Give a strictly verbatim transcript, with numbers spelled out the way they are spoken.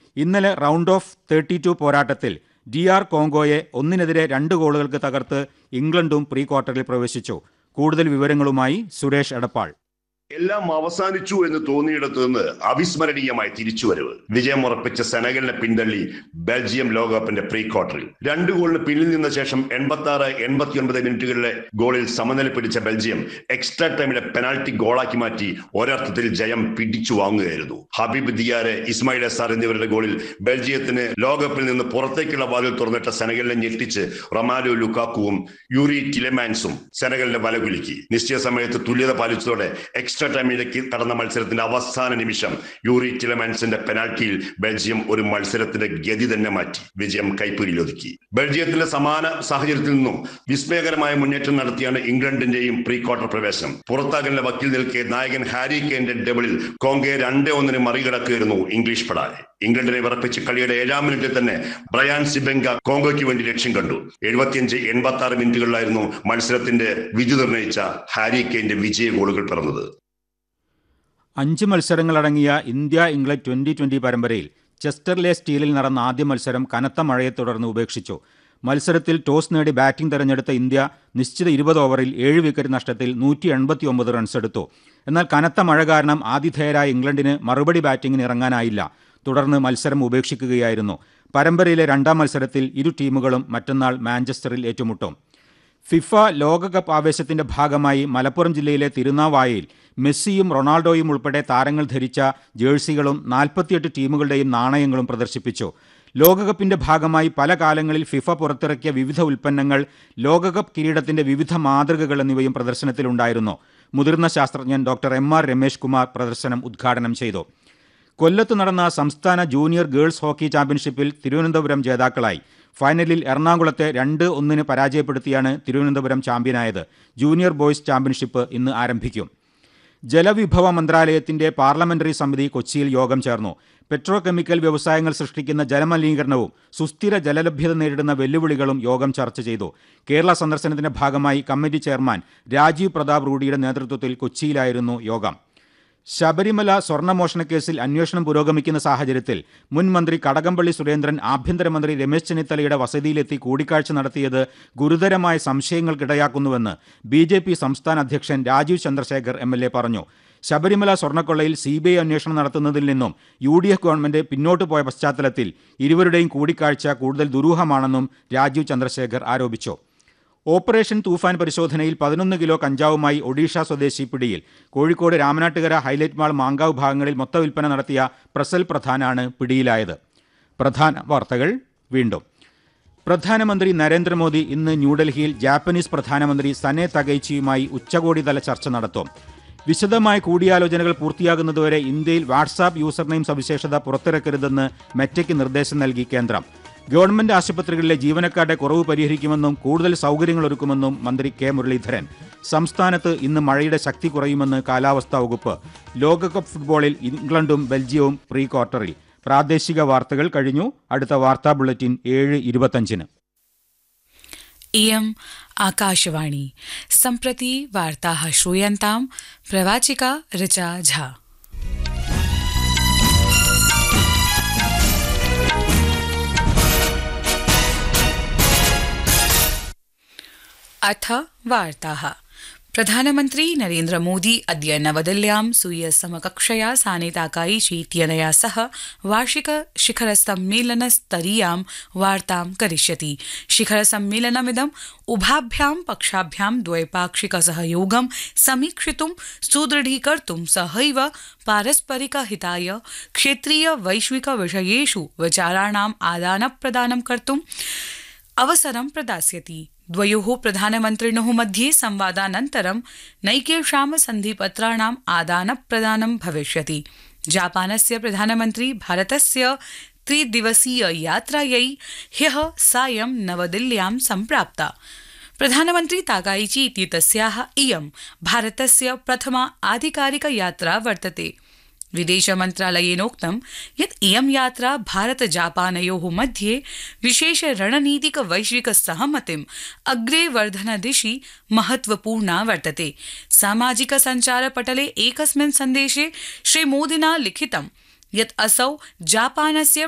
ഇന്നലെ round of thirty two പോരാട്ടത്തിൽ D R കോങ്കോയെ ഒന്നിനെതിരെ രണ്ട് ഗോളുകൾക്ക് തകർത്ത് ഇംഗ്ലണ്ടും പ്രീ ക്വാർട്ടറിൽ പ്രവേശിച്ചു. കൂടുതൽ വിവരങ്ങളുമായി സുരേഷ് എടപ്പാൾ. എല്ലാം അവസാനിച്ചു എന്ന് തോന്നിയിടത്തു നിന്ന് അവിസ്മരണീയമായി തിരിച്ചുവരവ്. വിജയം ഉറപ്പിച്ച സെനഗലിനെ പിന്തള്ളി ബെൽജിയം ലോകകപ്പിന്റെ പ്രീ ക്വാർട്ടറിൽ രണ്ട് ഗോളിന് പിന്നിൽ നിന്ന ശേഷം എൺപത്തി ആറ് എൺപത്തി ഒൻപത് മിനിറ്റുകളിലെ ഗോളിൽ സമനില പിടിച്ച ബെൽജിയം എക്സ്ട്രാ ടൈമിലെ പെനാൽറ്റി ഗോളാക്കി മാറ്റി ഒരർത്ഥത്തിൽ ജയം പിടിച്ചു വാങ്ങുകയായിരുന്നു. ഹബീബ് ദിയാരെ, ഇസ്മായിൽ എസാർ എന്നിവരുടെ ഗോളിൽ ബെൽജിയത്തിന് ലോകകപ്പിൽ നിന്ന് പുറത്തേക്കുള്ള വാതിൽ തുറന്നിട്ട സെനഗലിനെ ഞെട്ടിച്ച് റൊമാലോ ലുക്കാക്കുവും യൂറി ടിലെമാൻസും സെനഗലിന്റെ വലകുലുക്കി. നിശ്ചയ സമയത്ത് തുല്യത പാലിച്ചതോടെ എക്സ്ട്രാ ടൈമിലേക്ക് കടന്ന മത്സരത്തിന്റെ അവസാന നിമിഷം യൂറി ടിലെമാൻസിന്റെ പെനാൽറ്റിയിൽ ബെൽജിയം ഒരു മത്സരത്തിന്റെ ഗതി തന്നെ മാറ്റി വിജയം കൈപ്പിടിയിലൊതുക്കി. ബെൽജിയത്തിന്റെ സമാന സാഹചര്യത്തിൽ നിന്നും വിസ്മയകരമായ മുന്നേറ്റം നടത്തിയാണ് ഇംഗ്ലണ്ടിന്റെയും പ്രീ ക്വാർട്ടർ പ്രവേശനം. പുറത്താകലിന്റെ വക്കിൽ നിൽക്കെ നായകൻ ഹാരി കെയ്ന്റെ ഡബിളിൽ കോങ്കയെ രണ്ടേ ഒന്നിന് മറികടക്കുകയായിരുന്നു ഇംഗ്ലീഷ് പടാരെ. ഇംഗ്ലണ്ടിനെ വിറപ്പിച്ച് കളിയുടെ ഏഴാം മിനിറ്റിൽ തന്നെ ബ്രയാൻ സിബെങ്ക കോങ്കോയ്ക്ക് വേണ്ടി ലക്ഷ്യം കണ്ടു. എഴുപത്തിയഞ്ച് എൺപത്തി ആറ് മിനിറ്റുകളിലായിരുന്നു മത്സരത്തിന്റെ വിധി നിർണയിച്ച ഹാരി കെയ്ന്റെ വിജയ ഗോളുകൾ പിറന്നത്. അഞ്ച് മത്സരങ്ങളടങ്ങിയ ഇന്ത്യ ഇംഗ്ലണ്ട് ട്വന്റി ട്വന്റി പരമ്പരയിൽ ചെസ്റ്റർലെ സ്റ്റീലിൽ നടന്ന ആദ്യ മത്സരം കനത്ത മഴയെ തുടർന്ന് ഉപേക്ഷിച്ചു. മത്സരത്തിൽ ടോസ് നേടി ബാറ്റിംഗ് തെരഞ്ഞെടുത്ത ഇന്ത്യ നിശ്ചിത ഇരുപത് ഓവറിൽ ഏഴ് വിക്കറ്റ് നഷ്ടത്തിൽ നൂറ്റി എൺപത്തി ഒമ്പത് റൺസ് എടുത്തു. എന്നാൽ കനത്ത മഴ കാരണം ആതിഥേയരായ ഇംഗ്ലണ്ടിന് മറുപടി ബാറ്റിംഗിന് ഇറങ്ങാനായില്ല. തുടർന്ന് മത്സരം ഉപേക്ഷിക്കുകയായിരുന്നു. പരമ്പരയിലെ രണ്ടാം മത്സരത്തിൽ ഇരു ടീമുകളും മറ്റന്നാൾ മാഞ്ചസ്റ്ററിൽ ഏറ്റുമുട്ടും. ഫിഫ ലോകകപ്പ് ആവേശത്തിന്റെ ഭാഗമായി മലപ്പുറം ജില്ലയിലെ തിരുനാവായയിൽ മെസ്സിയും റൊണാൾഡോയും ഉൾപ്പെടെ താരങ്ങൾ ധരിച്ച ജേഴ്സികളും നാൽപ്പത്തിയെട്ട് ടീമുകളുടെയും നാണയങ്ങളും പ്രദർശിപ്പിച്ചു. ലോകകപ്പിന്റെ ഭാഗമായി പല കാലങ്ങളിൽ ഫിഫ പുറത്തിറക്കിയ വിവിധ ഉൽപ്പന്നങ്ങൾ, ലോകകപ്പ് കിരീടത്തിന്റെ വിവിധ മാതൃകകൾ എന്നിവയും പ്രദർശനത്തിലുണ്ടായിരുന്നു. മുതിർന്ന ശാസ്ത്രജ്ഞൻ doctor M R Ramesh Kumar പ്രദർശനം ഉദ്ഘാടനം ചെയ്തു. കൊല്ലത്ത് നടന്ന സംസ്ഥാന ജൂനിയർ ഗേൾസ് ഹോക്കി ചാമ്പ്യൻഷിപ്പിൽ തിരുവനന്തപുരം ജേതാക്കളായി. ഫൈനലിൽ എറണാകുളത്തെ രണ്ട് ഒന്നിന് പരാജയപ്പെടുത്തിയാണ് തിരുവനന്തപുരം ചാമ്പ്യനായത്. ജൂനിയർ ബോയ്സ് ചാമ്പ്യൻഷിപ്പ് ഇന്ന് ആരംഭിക്കും. ജലവിഭവ മന്ത്രാലയത്തിന്റെ പാർലമെന്ററി സമിതി കൊച്ചിയിൽ യോഗം ചേർന്നു. പെട്രോ കെമിക്കൽ വ്യവസായങ്ങൾ സൃഷ്ടിക്കുന്ന ജലമലിനീകരണവും സുസ്ഥിര ജലലഭ്യത നേരിടുന്ന വെല്ലുവിളികളും യോഗം ചർച്ച ചെയ്തു. കേരള സന്ദർശനത്തിന്റെ ഭാഗമായി കമ്മിറ്റി ചെയർമാൻ രാജീവ് പ്രതാപ് റൂഡിയുടെ നേതൃത്വത്തിൽ കൊച്ചിയിലായിരുന്നു യോഗം. ശബരിമല സ്വർണ്ണമോഷണക്കേസിൽ അന്വേഷണം പുരോഗമിക്കുന്ന സാഹചര്യത്തിൽ മുൻ മന്ത്രി കടകംപള്ളി സുരേന്ദ്രൻ ആഭ്യന്തരമന്ത്രി രമേശ് ചെന്നിത്തലയുടെ വസതിയിലെത്തി കൂടിക്കാഴ്ച നടത്തിയത് ഗുരുതരമായ സംശയങ്ങൾക്കിടയാക്കുന്നുവെന്ന് ബി ജെ പി സംസ്ഥാന അധ്യക്ഷൻ Rajeev Chandrasekhar M L A പറഞ്ഞു. ശബരിമല സ്വർണ്ണക്കൊള്ളയിൽ സി ബി ഐ അന്വേഷണം നടത്തുന്നതിൽ നിന്നും യു ഡി എഫ് ഗവൺമെന്റ് പിന്നോട്ട് പോയ പശ്ചാത്തലത്തിൽ ഇരുവരുടെയും കൂടിക്കാഴ്ച കൂടുതൽ ദുരൂഹമാണെന്നും രാജീവ് ചന്ദ്രശേഖർ ആരോപിച്ചു. ഓപ്പറേഷൻ തൂഫാൻ പരിശോധനയിൽ പതിനൊന്ന് കിലോ കഞ്ചാവുമായി ഒഡീഷ സ്വദേശി പിടിയിൽ. കോഴിക്കോട് രാമനാട്ടുകര ഹൈലൈറ്റ് മാൾ മാങ്കാവ് ഭാഗങ്ങളിൽ മൊത്ത വിൽപ്പന നടത്തിയ പ്രസൽ പ്രധാനാണ് പിടിയിലായത്. പ്രധാന വാർത്തകൾ വീണ്ടും. പ്രധാനമന്ത്രി നരേന്ദ്രമോദി ഇന്ന് ന്യൂഡൽഹിയിൽ ജാപ്പനീസ് പ്രധാനമന്ത്രി സനെ തകൈച്ചിയുമായി ഉച്ചകോടിതല ചർച്ച നടത്തും. വിശദമായ കൂടിയാലോചനകൾ പൂർത്തിയാകുന്നതുവരെ ഇന്ത്യയിൽ വാട്സാപ്പ് യൂസർനെയിം സവിശേഷത പുറത്തിറക്കരുതെന്ന് മെറ്റയ്ക്ക് നിർദ്ദേശം നൽകി കേന്ദ്രം. ഗവൺമെന്റ് ആശുപത്രികളിലെ ജീവനക്കാരുടെ കുറവ് പരിഹരിക്കുമെന്നും കൂടുതൽ സൗകര്യങ്ങൾ ഒരുക്കുമെന്നും മന്ത്രി കെ മുരളീധരൻ. സംസ്ഥാനത്ത് ഇന്ന് മഴയുടെ ശക്തി കുറയുമെന്ന് കാലാവസ്ഥാ വകുപ്പ്. ലോകകപ്പ് ഫുട്ബോളിൽ ഇംഗ്ലണ്ടും ബെൽജിയവും പ്രീ ക്വാർട്ടറിൽ. പ്രാദേശിക വാർത്തകൾ കഴിഞ്ഞു. അടുത്ത വാർത്താ ബുള്ളറ്റിൻ ഏഴ് ഇരുപത്തഞ്ചിന്. इयम् आकाशवाणी. सम्प्रति वार्ताः श्रूयन्ताम्. प्रवाचिका ऋचा झा. अथ वार्ताः. प्रधानमन्त्री नरेन्द्र मोदी अद्य नवदिल्ल्यां स्वीय समकक्षया साने ताकाइची इत्यनया सह वार्षिक शिखरसम्मेलनस्तरीयां वार्तां करिष्यति. शिखरसम्मेलनमिदम् उभाभ्यां पक्षाभ्यां द्वैपाक्षिकसहयोगं समीक्षितुं सुदृढीकर्तुं सहैव पारस्परिकहिताय क्षेत्रीय वैश्विक विषयेषु विचाराणाम् आदानप्रदानं कर्तुम् अवसरं प्रदास्यति. द्वयोः प्रधानमन्त्रिणोः मध्ये संवादानन्तरं नैकेषां सन्धिपत्राणाम् आदानप्रदानं भविष्यति. जापानस्य प्रधानमन्त्री भारतस्य त्रिदिवसीय यात्रायै ह्यः सायं नवदिल्ल्यां सम्प्राप्ता. प्रधानमन्त्री ताकाइची इत्येतस्याः इयं भारतस्य प्रथमा आधिकारिक यात्रा वर्तते. विदेशमन्त्रालयेनोक्तं यत् इयं यात्रा भारत जापानयोः मध्ये विशेष रणनीतिक वैश्विक सहमतिम् अग्रे वर्धनदिशि महत्वपूर्णा वर्तते. सामाजिक सञ्चारपटले एकस्मिन् सन्देशे श्रीमोदिना लिखितं यत् असौ जापानस्य